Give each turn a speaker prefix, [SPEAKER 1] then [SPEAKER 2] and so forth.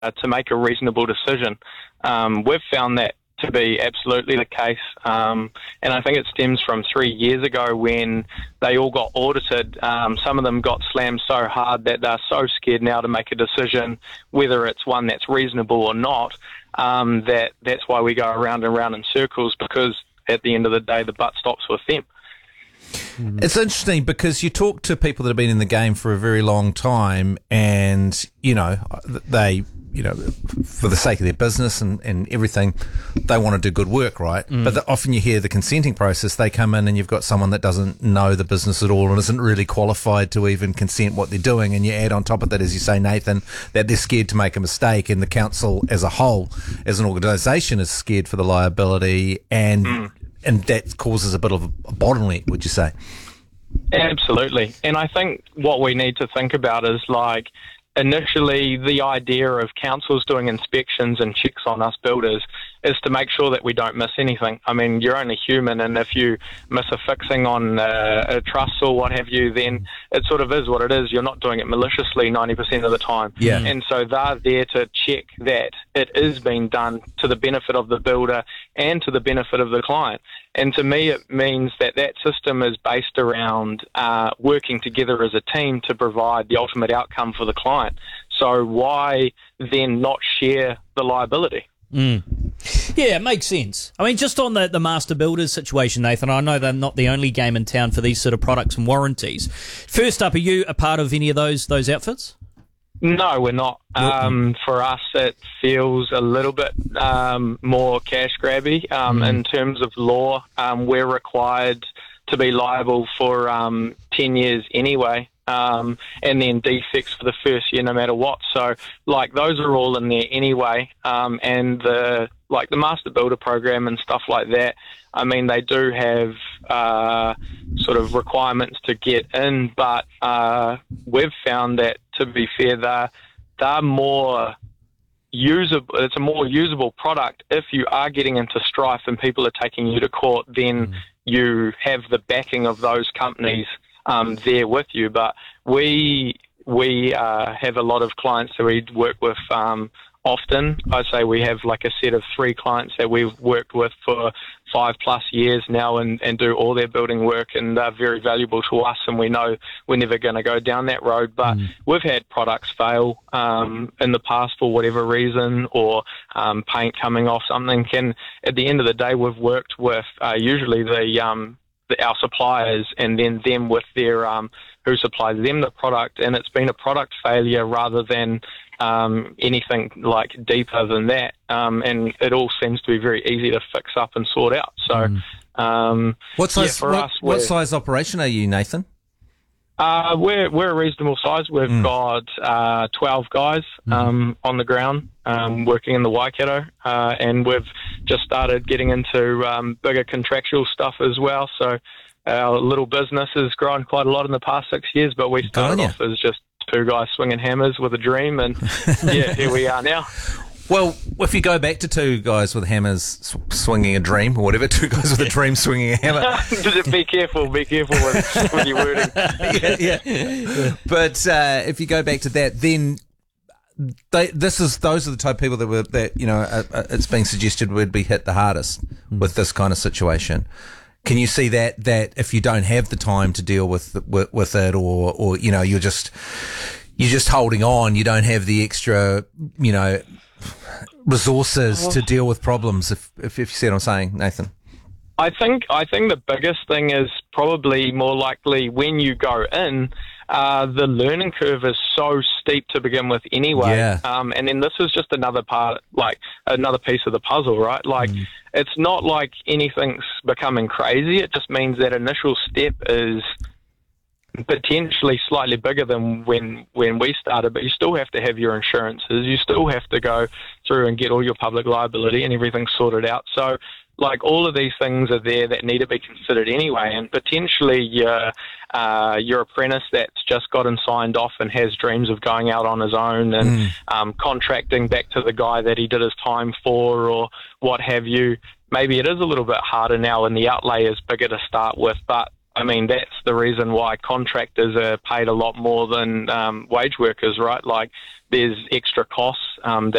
[SPEAKER 1] to make a reasonable decision. We've found that to be absolutely the case, and I think it stems from 3 years ago when they all got audited. Some of them got slammed so hard that they're so scared now to make a decision, whether it's one that's reasonable or not, that's why we go around and around in circles, because at the end of the day, the butt stops with them.
[SPEAKER 2] It's interesting because you talk to people that have been in the game for a very long time, and, they, for the sake of their business and everything, they want to do good work, right? But often you hear the consenting process, they come in and you've got someone that doesn't know the business at all and isn't really qualified to even consent what they're doing, and you add on top of that, as you say, Nathan, that they're scared to make a mistake, and the council as a whole, as an organisation, is scared for the liability, and that causes a bit of a bottleneck, would you say?
[SPEAKER 1] Absolutely. And I think what we need to think about is, initially the idea of councils doing inspections and checks on us builders is to make sure that we don't miss anything. I mean, you're only human, and if you miss a fixing on a truss or what have you, then it sort of is what it is. You're not doing it maliciously 90% of the time.
[SPEAKER 2] Yeah.
[SPEAKER 1] And so they're there to check that it is being done to the benefit of the builder and to the benefit of the client. And to me, it means that system is based around working together as a team to provide the ultimate outcome for the client. So why then not share the liability?
[SPEAKER 3] Yeah, it makes sense. I mean, just on the master builders situation, Nathan, I know they're not the only game in town for these sort of products and warranties. First up, are you a part of any of those outfits?
[SPEAKER 1] No, we're not. For us, it feels a little bit more cash grabby. In terms of law, we're required to be liable for 10 years anyway, and then defects for the first year no matter what. So, those are all in there anyway, and the Master Builder program and stuff like that, I mean, they do have sort of requirements to get in, but we've found that, to be fair, they're more usable. It's a more usable product. If you are getting into strife and people are taking you to court, then you have the backing of those companies there with you. But we have a lot of clients that we work with often. I say we have a set of 3 clients that we've worked with for 5+ years now and do all their building work, and they're very valuable to us, and we know we're never going to go down that road. But we've had products fail in the past for whatever reason, or paint coming off something. And at the end of the day, we've worked with usually our suppliers, and then them with their who supplies them the product, and it's been a product failure rather than anything deeper than that, and it all seems to be very easy to fix up and sort out. So,
[SPEAKER 2] what size operation are you, Nathan?
[SPEAKER 1] We're a reasonable size. We've got 12 guys on the ground working in the Waikato, and we've just started getting into bigger contractual stuff as well. So our little business has grown quite a lot in the past 6 years, but we started off as just 2 guys swinging hammers with a dream, and here we are now.
[SPEAKER 2] Well, if you go back to 2 guys with hammers swinging a dream, or whatever, 2 guys with a dream swinging a hammer.
[SPEAKER 1] Be careful with your wording.
[SPEAKER 2] Yeah. But if you go back to that, then those are the type of people that it's being suggested would be hit the hardest with this kind of situation. Can you see that if you don't have the time to deal with it, or you're just holding on, you don't have the extra resources to deal with problems, if you see what I'm saying, Nathan?
[SPEAKER 1] I think the biggest thing is probably more likely when you go in, the learning curve is so steep to begin with anyway.
[SPEAKER 2] Yeah.
[SPEAKER 1] And then this is just another part, another piece of the puzzle, right? It's not like anything's becoming crazy. It just means that initial step is potentially slightly bigger than when we started, but you still have to have your insurances. You still have to go through and get all your public liability and everything sorted out. So, all of these things are there that need to be considered anyway, and potentially your apprentice that's just gotten signed off and has dreams of going out on his own and contracting back to the guy that he did his time for, or what have you. Maybe it is a little bit harder now and the outlay is bigger to start with, but I mean, that's the reason why contractors are paid a lot more than wage workers, right? Like, there's extra costs that